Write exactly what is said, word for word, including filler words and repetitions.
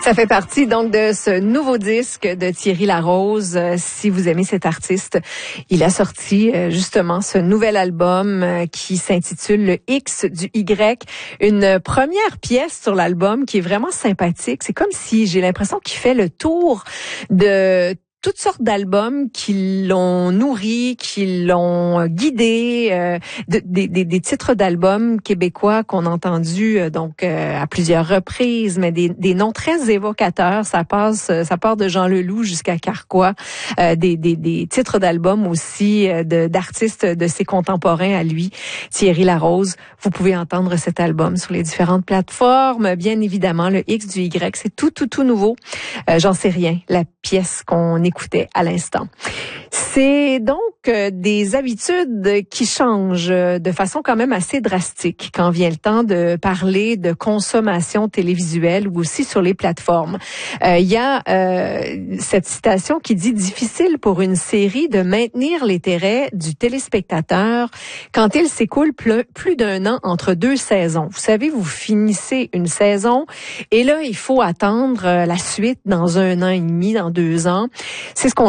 Ça fait partie donc de ce nouveau disque de Thierry Larose. Euh, si vous aimez cet artiste, il a sorti euh, justement ce nouvel album euh, qui s'intitule Le X du Y. Une première pièce sur l'album qui est vraiment sympathique. C'est comme si j'ai l'impression qu'il fait le tour de toutes sortes d'albums qui l'ont nourri, qui l'ont guidé, euh, de, des, des, des titres d'albums québécois qu'on a entendus euh, donc euh, à plusieurs reprises, mais des, des noms très évocateurs. Ça passe, ça part de Jean Leloup jusqu'à Carquois, euh, des, des, des titres d'albums aussi euh, de, d'artistes de ses contemporains à lui, Thierry Larose. Vous pouvez entendre cet album sur les différentes plateformes. Bien évidemment, le X du Y, c'est tout, tout, tout nouveau. Euh, j'en sais rien. La pièce qu'on écoutait à l'instant. C'est donc euh, des habitudes qui changent de façon quand même assez drastique quand vient le temps de parler de consommation télévisuelle ou aussi sur les plateformes. Euh, il y a euh, cette citation qui dit « Difficile pour une série de maintenir l'intérêt du téléspectateur quand il s'écoule plus, plus d'un an entre deux saisons. » Vous savez, vous finissez une saison et là, il faut attendre la suite dans un an et demi, dans deux ans. C'est ce qu'on